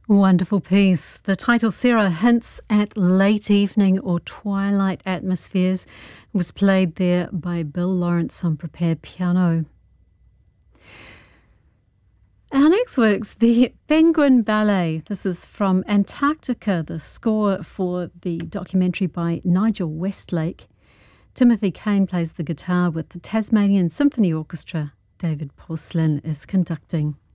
Wonderful piece. The title, Sarah, hints at late evening or twilight atmospheres. It was played there by Bill Lawrence on prepared piano. Our next work's the Penguin Ballet. This is from Antarctica, the score for the documentary by Nigel Westlake. Timothy Kane plays the guitar with the Tasmanian Symphony Orchestra. David Porcelain is conducting.